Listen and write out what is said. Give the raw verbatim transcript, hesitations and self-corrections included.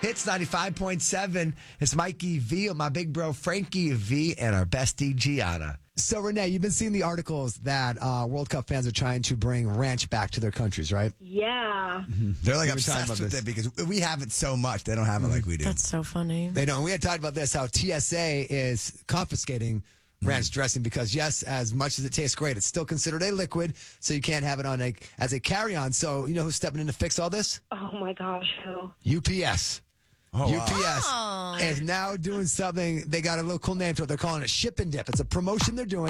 Hits ninety-five point seven. It's Mikey V, my big bro Frankie V, and our bestie Gianna. So, Renee, you've been seeing the articles that uh, World Cup fans are trying to bring ranch back to their countries, right? Yeah. Mm-hmm. They're like We were talking obsessed about with this. it because we have it so much. They don't have it like we do. That's so funny. They don't. We had talked about this, how T S A is confiscating ranch dressing because, yes, as much as it tastes great, it's still considered a liquid, so you can't have it on a as a carry-on. So, you know who's stepping in to fix all this? Oh, my gosh. Who? U P S. Oh, U wow. P S Oh. is now doing something. They got a little cool name to it. They're calling it Ship and Dip. It's a promotion they're doing.